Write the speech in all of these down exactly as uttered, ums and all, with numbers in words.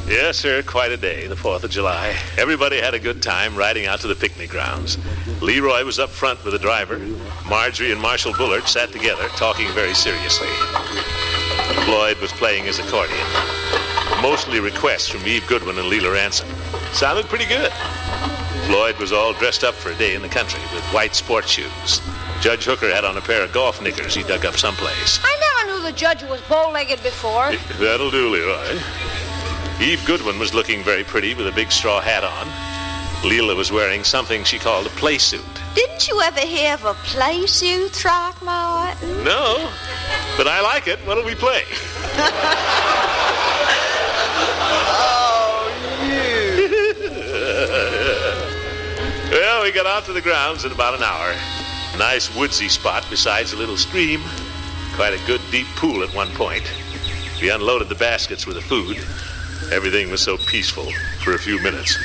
Yes, sir, quite a day, the fourth of July. Everybody had a good time riding out to the picnic grounds. Leroy was up front with the driver. Marjorie and Marshall Bullard sat together, talking very seriously. Floyd was playing his accordion. Mostly requests from Eve Goodwin and Leela Ransom. Sounded pretty good. Floyd was all dressed up for a day in the country with white sports shoes. Judge Hooker had on a pair of golf knickers he dug up someplace. I never knew the judge was bow-legged before. That'll do, Leroy. Eve Goodwin was looking very pretty with a big straw hat on. Leela was wearing something she called a play suit. Didn't you ever hear of a play suit, Throckmorton? No, but I like it. What'll we play? Oh, you. Well, we got out to the grounds in about an hour. Nice woodsy spot besides a little stream. Quite a good deep pool at one point. We unloaded the baskets with the food. Everything was so peaceful for a few minutes.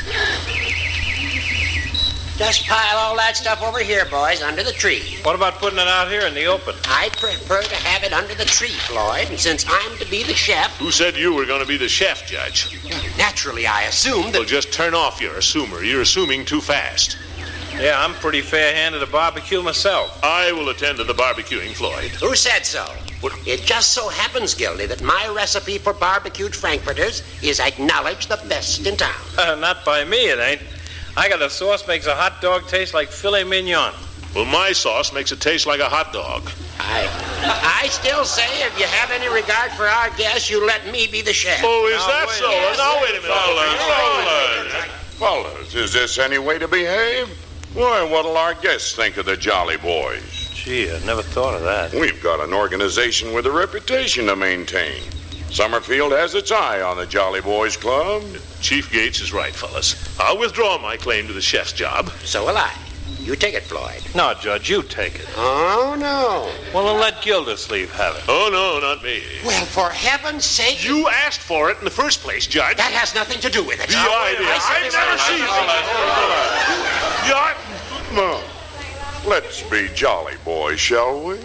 Just pile all that stuff over here, boys, under the tree. What about putting it out here in the open? I prefer to have it under the tree, Floyd, and since I'm to be the chef... Who said you were going to be the chef, Judge? Naturally, I assumed that... Well, just turn off your assumer. You're assuming too fast. Yeah, I'm pretty fair-handed at barbecue myself. I will attend to the barbecuing, Floyd. Who said so? What? It just so happens, Gildy, that my recipe for barbecued frankfurters is acknowledged the best in town. Uh, not by me, it ain't. I got a sauce makes a hot dog taste like filet mignon. Well, my sauce makes it taste like a hot dog. I I still say if you have any regard for our guests, you let me be the chef. Oh, is Now, that wait so? a minute. Now, wait a minute. Fellas, fellas. Fellas, is this any way to behave? Why, what'll our guests think of the Jolly Boys? Gee, I never thought of that. We've got an organization with a reputation to maintain. Summerfield has its eye on the Jolly Boys Club. Chief Gates is right, fellas. I'll withdraw my claim to the chef's job. So will I. You take it, Floyd. No, Judge, you take it. Oh, no. Well, then let Gildersleeve have it. Oh, no, not me. Well, for heaven's sake... You asked for it in the first place, Judge. That has nothing to do with it. The idea. I've never seen it. Yeah. No. Let's be jolly boys, shall we?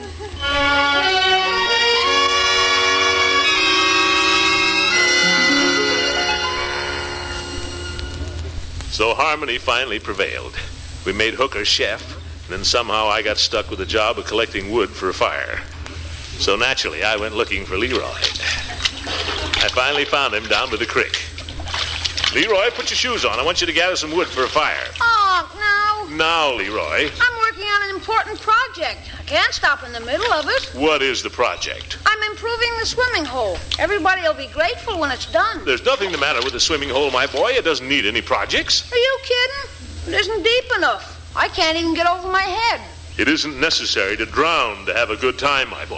So harmony finally prevailed. We made Hooker chef, and then somehow I got stuck with the job of collecting wood for a fire. So naturally, I went looking for Leroy. I finally found him down by the creek. Leroy, put your shoes on. I want you to gather some wood for a fire. Oh, no. Now, Leroy. I'm working on an important project. I can't stop in the middle of it. What is the project? I'm improving the swimming hole. Everybody will be grateful when it's done. There's nothing the matter with the swimming hole, my boy. It doesn't need any projects. Are you kidding? It isn't deep enough. I can't even get over my head. It isn't necessary to drown to have a good time, my boy.